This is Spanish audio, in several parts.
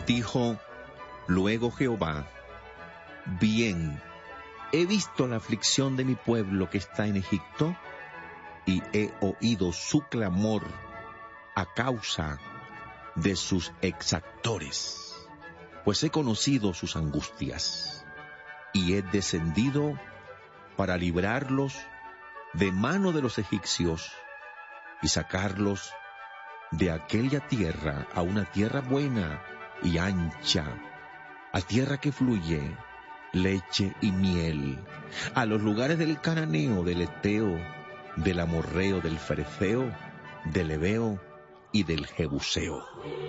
Dijo luego Jehová: bien, he visto la aflicción de mi pueblo que está en Egipto, y he oído su clamor a causa de sus exactores, pues he conocido sus angustias, y he descendido para librarlos de mano de los egipcios y sacarlos de aquella tierra a una tierra buena y ancha, a tierra que fluye leche y miel, a los lugares del cananeo, del eteo, del amorreo, del ferezeo, del heveo y del jebuseo.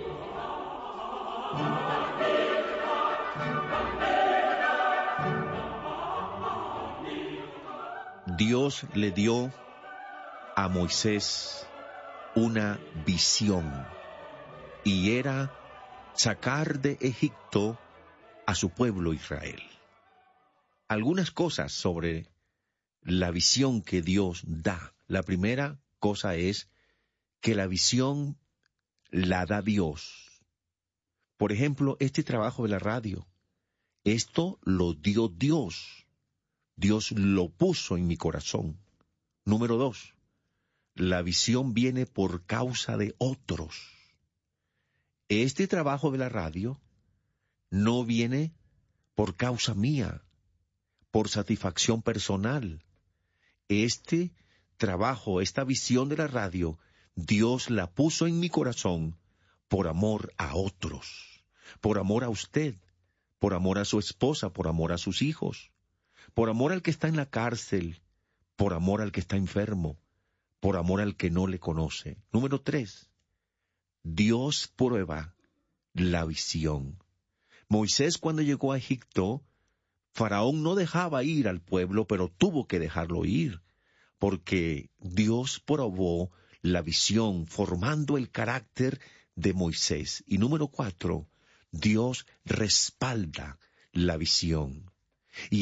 Dios le dio a Moisés una visión, y era sacar de Egipto a su pueblo Israel. Algunas cosas sobre la visión que Dios da. La primera cosa es que la visión la da Dios. Por ejemplo, este trabajo de la radio, esto lo dio Dios. Dios lo puso en mi corazón. Número 2, la visión viene por causa de otros. Este trabajo de la radio no viene por causa mía, por satisfacción personal. Este trabajo, esta visión de la radio, Dios la puso en mi corazón por amor a otros, por amor a usted, por amor a su esposa, por amor a sus hijos, por amor al que está en la cárcel, por amor al que está enfermo, por amor al que no le conoce. Número 3, Dios prueba la visión. Moisés, cuando llegó a Egipto, Faraón no dejaba ir al pueblo, pero tuvo que dejarlo ir, porque Dios probó la visión, formando el carácter de Moisés. Y número 4, Dios respalda la visión.